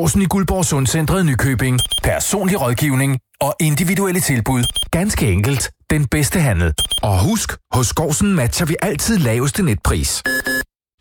Skousen i Guldborg Sundcentret Nykøbing. Personlig rådgivning og individuelle tilbud. Ganske enkelt den bedste handel. Og husk, hos Skousen matcher vi altid laveste netpris.